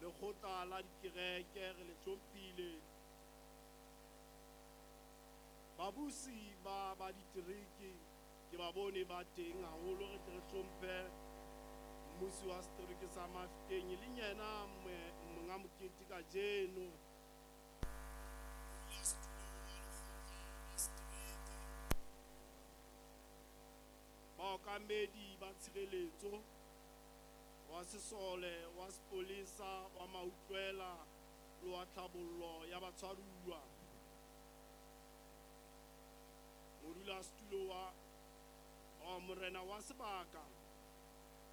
lekgotla la dikereke re le hlophile, babusi ba ditereke ke ba bone ba teng haholo re tle re hlomphe mmusi wa setereke sa Mafikeng le yena monga mokete ka jeno baokamedi ba tshireletso wa sesole wa sepolesa wa mautlwela le wa tlhabollo ya batshwaruwa, modulasetulo wa morena wa sebaka